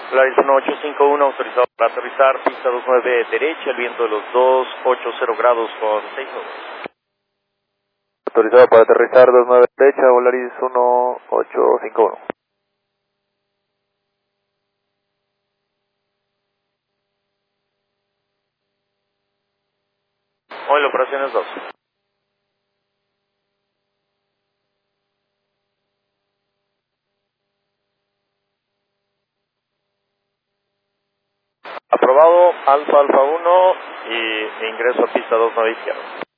Polaris 1851, autorizado para aterrizar, pista 29 derecha, el viento de los 280 grados con 6 nudos. Autorizado para aterrizar 29 derecha, Polaris 1851. Hoy la operación es 2. Aprobado, Alfa 1 y ingreso a pista 29 izquierda.